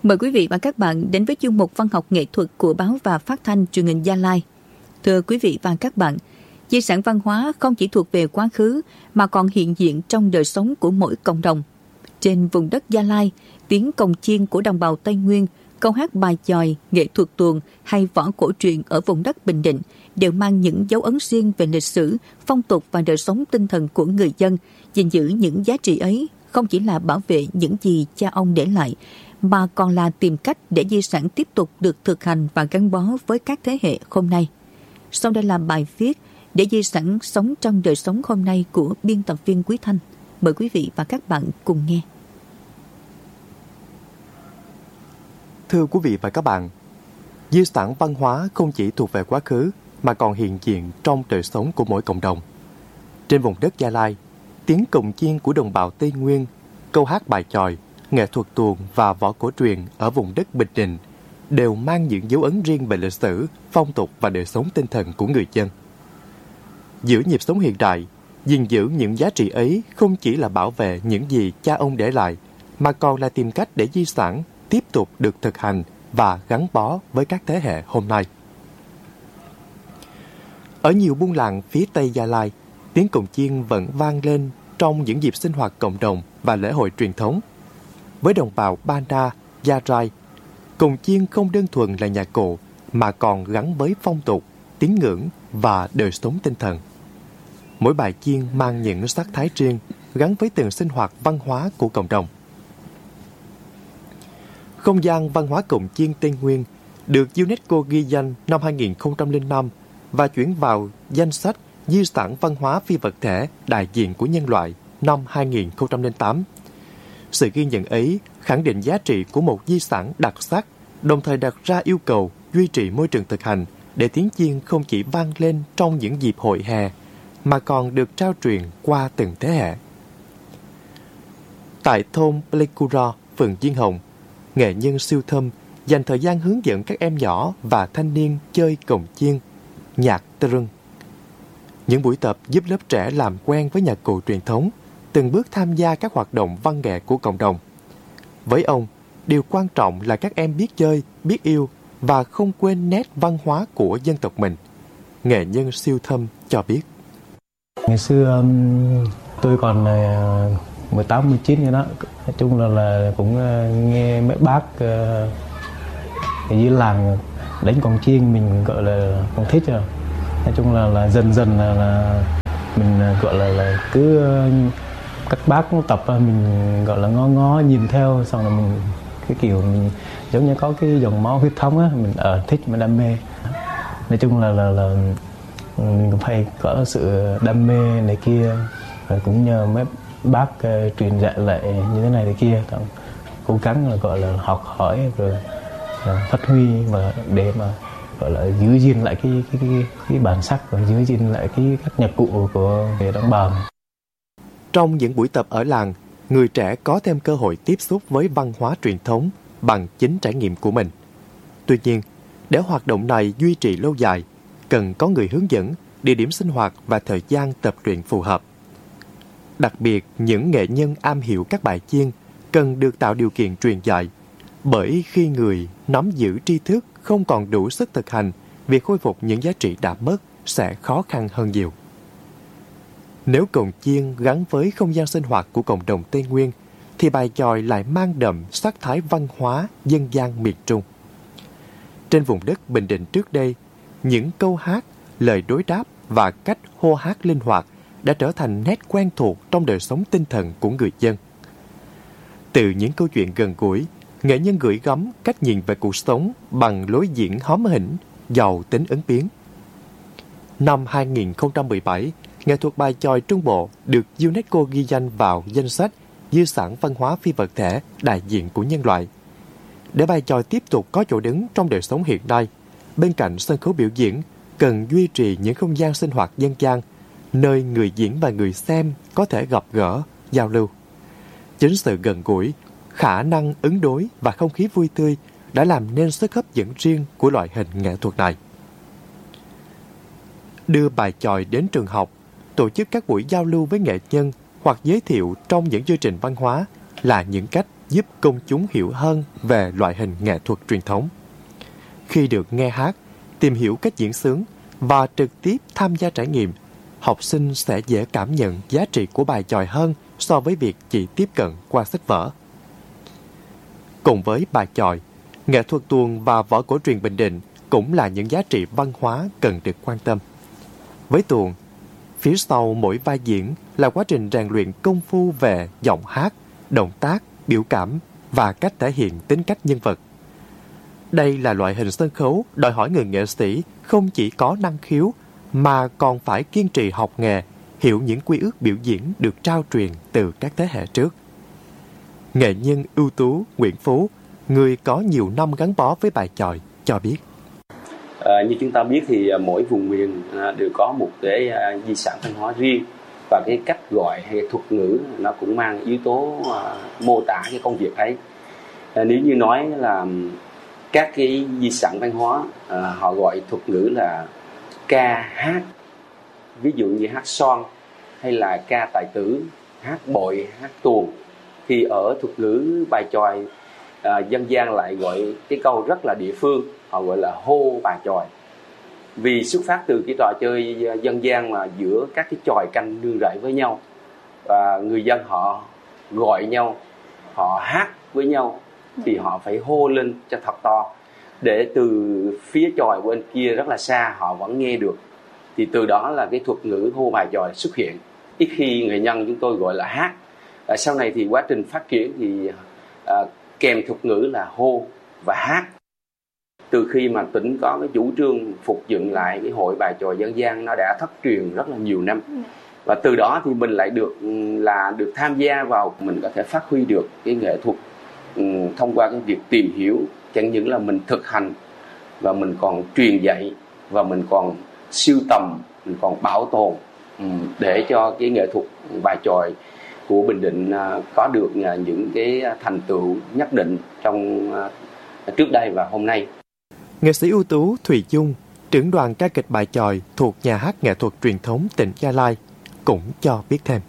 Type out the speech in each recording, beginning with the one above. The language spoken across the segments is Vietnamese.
Mời quý vị và các bạn đến với chuyên mục văn học nghệ thuật của báo và phát thanh truyền hình Gia Lai. Thưa quý vị và các bạn, di sản văn hóa không chỉ thuộc về quá khứ mà còn hiện diện trong đời sống của mỗi cộng đồng. Trên vùng đất Gia Lai, tiếng cồng chiêng của đồng bào Tây Nguyên, câu hát bài chòi, nghệ thuật tuồng hay võ cổ truyền ở vùng đất Bình Định đều mang những dấu ấn riêng về lịch sử, phong tục và đời sống tinh thần của người dân. Gìn giữ những giá trị ấy không chỉ là bảo vệ những gì cha ông để lại, mà còn là tìm cách để di sản tiếp tục được thực hành và gắn bó với các thế hệ hôm nay. Sau đây là bài viết để di sản sống trong đời sống hôm nay của biên tập viên Quý Thanh. Mời quý vị và các bạn cùng nghe. Thưa quý vị và các bạn, di sản văn hóa không chỉ thuộc về quá khứ mà còn hiện diện trong đời sống của mỗi cộng đồng. Trên vùng đất Gia Lai, tiếng cồng chiêng của đồng bào Tây Nguyên, câu hát bài chòi, nghệ thuật tuồng và võ cổ truyền ở vùng đất Bình Định đều mang những dấu ấn riêng về lịch sử, phong tục và đời sống tinh thần của người dân. Giữa nhịp sống hiện đại, gìn giữ những giá trị ấy không chỉ là bảo vệ những gì cha ông để lại, mà còn là tìm cách để di sản tiếp tục được thực hành và gắn bó với các thế hệ hôm nay. Ở nhiều buôn làng phía Tây Gia Lai, tiếng cồng chiêng vẫn vang lên trong những dịp sinh hoạt cộng đồng và lễ hội truyền thống. Với đồng bào Banda, Gia Rai, cồng chiêng không đơn thuần là nhạc cụ mà còn gắn với phong tục, tín ngưỡng và đời sống tinh thần. Mỗi bài chiêng mang những sắc thái riêng gắn với từng sinh hoạt văn hóa của cộng đồng. Không gian văn hóa cồng chiêng Tây Nguyên được UNESCO ghi danh năm 2005 và chuyển vào danh sách di sản văn hóa phi vật thể đại diện của nhân loại năm 2008. Sự ghi nhận ấy khẳng định giá trị của một di sản đặc sắc, đồng thời đặt ra yêu cầu duy trì môi trường thực hành để tiếng chiêng không chỉ vang lên trong những dịp hội hè, mà còn được trao truyền qua từng thế hệ. Tại thôn Pleiku-ro, phường Diên Hồng, nghệ nhân Siêu Thâm dành thời gian hướng dẫn các em nhỏ và thanh niên chơi cồng chiêng, nhạc tơ rưng. Những buổi tập giúp lớp trẻ làm quen với nhạc cụ truyền thống, từng bước tham gia các hoạt động văn nghệ của cộng đồng. Với ông, điều quan trọng là các em biết chơi, biết yêu và không quên nét văn hóa của dân tộc mình. Nghệ nhân Siêu Thâm cho biết. Ngày xưa tôi còn 18, 19 vậy đó. Nói chung là cũng nghe mấy bác dưới làng đánh cồng chiêng, mình gọi là không thích rồi. Nói chung là dần dần là mình gọi là cứ các bác tập mình gọi là ngó nhìn theo, xong là mình cái kiểu mình giống như có cái dòng máu huyết thống á, mình thích, mình đam mê. Nói chung là mình cũng phải có sự đam mê này kia, rồi cũng nhờ mấy bác truyền dạy lại như thế này thế kia, cố gắng là gọi là học hỏi rồi phát huy và để mà gọi là giữ gìn lại cái bản sắc và giữ gìn lại các nhạc cụ của người đồng bào. Trong những buổi tập ở làng, người trẻ có thêm cơ hội tiếp xúc với văn hóa truyền thống bằng chính trải nghiệm của mình. Tuy nhiên, để hoạt động này duy trì lâu dài, cần có người hướng dẫn, địa điểm sinh hoạt và thời gian tập luyện phù hợp. Đặc biệt, những nghệ nhân am hiểu các bài chiêng cần được tạo điều kiện truyền dạy, bởi khi người nắm giữ tri thức không còn đủ sức thực hành, việc khôi phục những giá trị đã mất sẽ khó khăn hơn nhiều. Nếu cồng chiêng gắn với không gian sinh hoạt của cộng đồng Tây Nguyên, thì bài chòi lại mang đậm sắc thái văn hóa dân gian miền Trung. Trên vùng đất Bình Định trước đây, những câu hát, lời đối đáp và cách hô hát linh hoạt đã trở thành nét quen thuộc trong đời sống tinh thần của người dân. Từ những câu chuyện gần gũi, nghệ nhân gửi gắm cách nhìn về cuộc sống bằng lối diễn hóm hỉnh, giàu tính ứng biến. Năm 2017, nghệ thuật bài chòi Trung Bộ được UNESCO ghi danh vào danh sách di sản văn hóa phi vật thể đại diện của nhân loại. Để bài chòi tiếp tục có chỗ đứng trong đời sống hiện nay, bên cạnh sân khấu biểu diễn, cần duy trì những không gian sinh hoạt dân gian, nơi người diễn và người xem có thể gặp gỡ, giao lưu. Chính sự gần gũi, khả năng ứng đối và không khí vui tươi đã làm nên sức hấp dẫn riêng của loại hình nghệ thuật này. Đưa bài chòi đến trường học, tổ chức các buổi giao lưu với nghệ nhân hoặc giới thiệu trong những chương trình văn hóa là những cách giúp công chúng hiểu hơn về loại hình nghệ thuật truyền thống. Khi được nghe hát, tìm hiểu cách diễn xướng và trực tiếp tham gia trải nghiệm, học sinh sẽ dễ cảm nhận giá trị của bài chòi hơn so với việc chỉ tiếp cận qua sách vở. Cùng với bài chòi, nghệ thuật tuồng và võ cổ truyền Bình Định cũng là những giá trị văn hóa cần được quan tâm. Với tuồng, phía sau mỗi vai diễn là quá trình rèn luyện công phu về giọng hát, động tác, biểu cảm và cách thể hiện tính cách nhân vật. Đây là loại hình sân khấu đòi hỏi người nghệ sĩ không chỉ có năng khiếu mà còn phải kiên trì học nghề, hiểu những quy ước biểu diễn được trao truyền từ các thế hệ trước. Nghệ nhân ưu tú Nguyễn Phú, người có nhiều năm gắn bó với bài chòi, cho biết. Như chúng ta biết thì mỗi vùng miền đều có một cái di sản văn hóa riêng, và cái cách gọi hay thuật ngữ nó cũng mang yếu tố mô tả cái công việc ấy. Nếu như nói là các cái di sản văn hóa, họ gọi thuật ngữ là ca hát, ví dụ như hát xoan hay là ca tài tử, hát bội, hát tuồng, thì ở thuật ngữ bài chòi dân gian lại gọi cái câu rất là địa phương, họ gọi là hô bài chòi. Vì xuất phát từ cái trò chơi dân gian mà giữa các cái chòi canh nương rẫy với nhau, và người dân họ gọi nhau, họ hát với nhau, thì họ phải hô lên cho thật to để từ phía chòi bên kia rất là xa họ vẫn nghe được. Thì từ đó là cái thuật ngữ hô bài chòi xuất hiện. Ít khi nghệ nhân chúng tôi gọi là hát. Sau này thì quá trình phát triển thì kèm thuật ngữ là hô và hát. Từ khi mà tỉnh có cái chủ trương phục dựng lại cái hội bài chòi dân gian, nó đã thất truyền rất là nhiều năm, và từ đó thì mình lại được tham gia vào, mình có thể phát huy được cái nghệ thuật thông qua cái việc tìm hiểu, chẳng những là mình thực hành và mình còn truyền dạy, và mình còn sưu tầm, mình còn bảo tồn để cho cái nghệ thuật bài chòi của Bình Định có được những cái thành tựu nhất định trong trước đây và hôm nay. Nghệ sĩ ưu tú Thùy Dung, trưởng đoàn ca kịch bài chòi thuộc Nhà hát Nghệ thuật Truyền thống tỉnh Gia Lai, cũng cho biết thêm.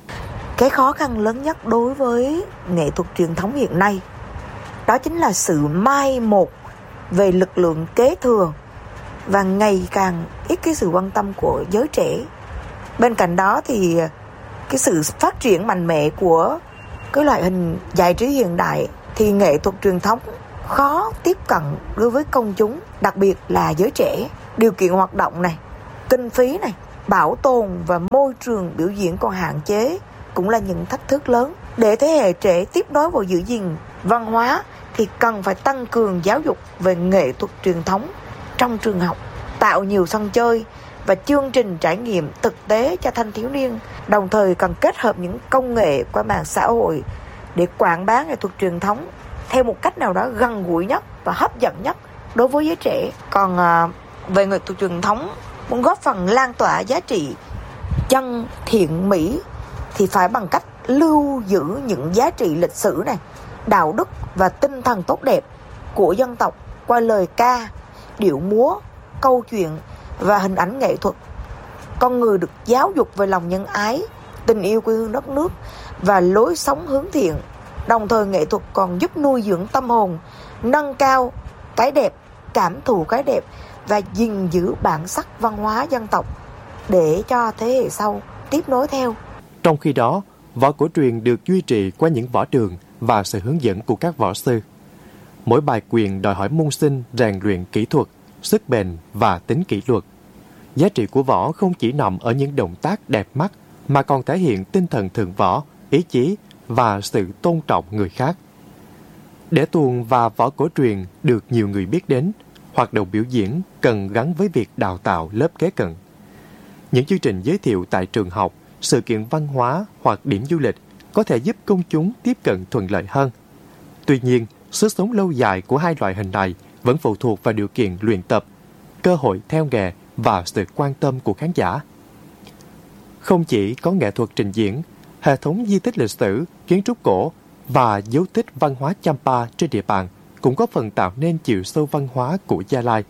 Cái khó khăn lớn nhất đối với nghệ thuật truyền thống hiện nay đó chính là sự mai một về lực lượng kế thừa và ngày càng ít cái sự quan tâm của giới trẻ. Bên cạnh đó thì cái sự phát triển mạnh mẽ của cái loại hình giải trí hiện đại thì nghệ thuật truyền thống khó tiếp cận đối với công chúng, đặc biệt là giới trẻ. Điều kiện hoạt động này, kinh phí này, bảo tồn và môi trường biểu diễn còn hạn chế cũng là những thách thức lớn. Để thế hệ trẻ tiếp nối vào giữ gìn văn hóa thì cần phải tăng cường giáo dục về nghệ thuật truyền thống trong trường học, tạo nhiều sân chơi và chương trình trải nghiệm thực tế cho thanh thiếu niên, đồng thời cần kết hợp những công nghệ qua mạng xã hội để quảng bá nghệ thuật truyền thống theo một cách nào đó gần gũi nhất và hấp dẫn nhất đối với giới trẻ. Còn về nghệ thuật truyền thống muốn góp phần lan tỏa giá trị chân thiện mỹ thì phải bằng cách lưu giữ những giá trị lịch sử này, đạo đức và tinh thần tốt đẹp của dân tộc qua lời ca, điệu múa, câu chuyện và hình ảnh nghệ thuật. Con người được giáo dục về lòng nhân ái, tình yêu quê hương đất nước và lối sống hướng thiện. Đồng thời nghệ thuật còn giúp nuôi dưỡng tâm hồn, nâng cao cái đẹp, cảm thụ cái đẹp và gìn giữ bản sắc văn hóa dân tộc để cho thế hệ sau tiếp nối theo. Trong khi đó, võ cổ truyền được duy trì qua những võ trường và sự hướng dẫn của các võ sư. Mỗi bài quyền đòi hỏi môn sinh rèn luyện kỹ thuật, sức bền và tính kỷ luật. Giá trị của võ không chỉ nằm ở những động tác đẹp mắt mà còn thể hiện tinh thần thượng võ, ý chí và sự tôn trọng người khác. Để tuồng và võ cổ truyền được nhiều người biết đến, hoạt động biểu diễn cần gắn với việc đào tạo lớp kế cận. Những chương trình giới thiệu tại trường học, sự kiện văn hóa hoặc điểm du lịch có thể giúp công chúng tiếp cận thuận lợi hơn. Tuy nhiên, sức sống lâu dài của hai loại hình này vẫn phụ thuộc vào điều kiện luyện tập, cơ hội theo nghề và sự quan tâm của khán giả. Không chỉ có nghệ thuật trình diễn, hệ thống di tích lịch sử, kiến trúc cổ và dấu tích văn hóa Champa trên địa bàn cũng có phần tạo nên chiều sâu văn hóa của Gia Lai.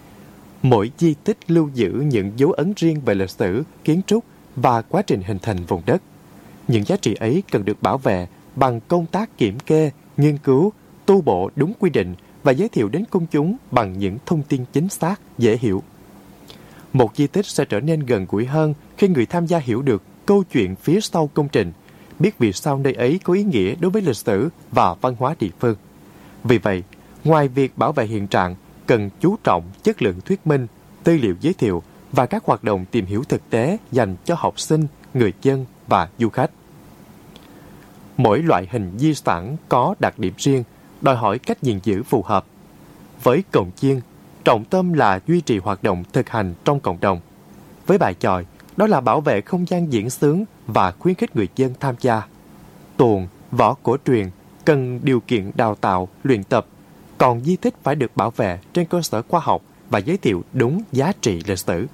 Mỗi di tích lưu giữ những dấu ấn riêng về lịch sử, kiến trúc và quá trình hình thành vùng đất. Những giá trị ấy cần được bảo vệ bằng công tác kiểm kê, nghiên cứu, tu bổ đúng quy định và giới thiệu đến công chúng bằng những thông tin chính xác, dễ hiểu. Một di tích sẽ trở nên gần gũi hơn khi người tham gia hiểu được câu chuyện phía sau công trình, biết vì sao nơi ấy có ý nghĩa đối với lịch sử và văn hóa địa phương. Vì vậy, ngoài việc bảo vệ hiện trạng, cần chú trọng chất lượng thuyết minh, tư liệu giới thiệu và các hoạt động tìm hiểu thực tế dành cho học sinh, người dân và du khách. Mỗi loại hình di sản có đặc điểm riêng, đòi hỏi cách gìn giữ phù hợp. Với cồng chiêng, trọng tâm là duy trì hoạt động thực hành trong cộng đồng. Với bài chòi, đó là bảo vệ không gian diễn xướng và khuyến khích người dân tham gia. Tuồng, võ cổ truyền cần điều kiện đào tạo, luyện tập, còn di tích phải được bảo vệ trên cơ sở khoa học và giới thiệu đúng giá trị lịch sử.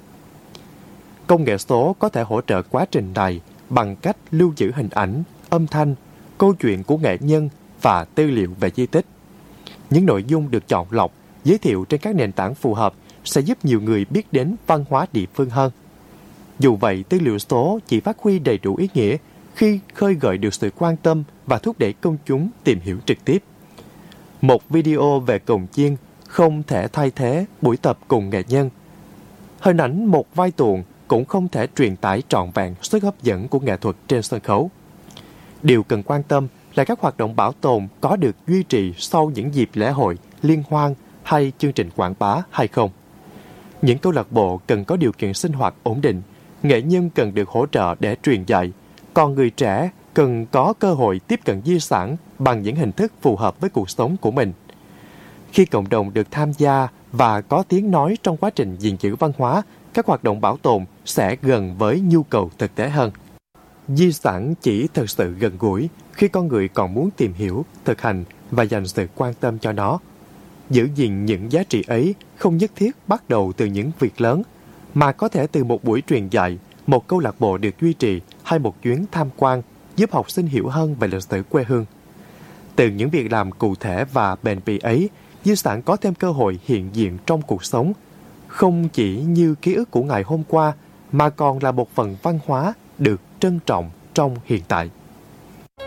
Công nghệ số có thể hỗ trợ quá trình này bằng cách lưu giữ hình ảnh, âm thanh, câu chuyện của nghệ nhân và tư liệu về di tích. Những nội dung được chọn lọc, giới thiệu trên các nền tảng phù hợp sẽ giúp nhiều người biết đến văn hóa địa phương hơn. Dù vậy, tư liệu số chỉ phát huy đầy đủ ý nghĩa khi khơi gợi được sự quan tâm và thúc đẩy công chúng tìm hiểu trực tiếp. Một video về cồng chiêng không thể thay thế buổi tập cùng nghệ nhân. Hình ảnh một vai tuồng cũng không thể truyền tải trọn vẹn sức hấp dẫn của nghệ thuật trên sân khấu. Điều cần quan tâm là các hoạt động bảo tồn có được duy trì sau những dịp lễ hội, liên hoan hay chương trình quảng bá hay không. Những câu lạc bộ cần có điều kiện sinh hoạt ổn định, nghệ nhân cần được hỗ trợ để truyền dạy, còn người trẻ cần có cơ hội tiếp cận di sản bằng những hình thức phù hợp với cuộc sống của mình. Khi cộng đồng được tham gia và có tiếng nói trong quá trình gìn giữ văn hóa, các hoạt động bảo tồn sẽ gần với nhu cầu thực tế hơn. Di sản chỉ thực sự gần gũi khi con người còn muốn tìm hiểu, thực hành và dành sự quan tâm cho nó. Giữ gìn những giá trị ấy không nhất thiết bắt đầu từ những việc lớn, mà có thể từ một buổi truyền dạy, một câu lạc bộ được duy trì hay một chuyến tham quan giúp học sinh hiểu hơn về lịch sử quê hương. Từ những việc làm cụ thể và bền bỉ ấy, di sản có thêm cơ hội hiện diện trong cuộc sống, không chỉ như ký ức của ngày hôm qua mà còn là một phần văn hóa được trân trọng trong hiện tại.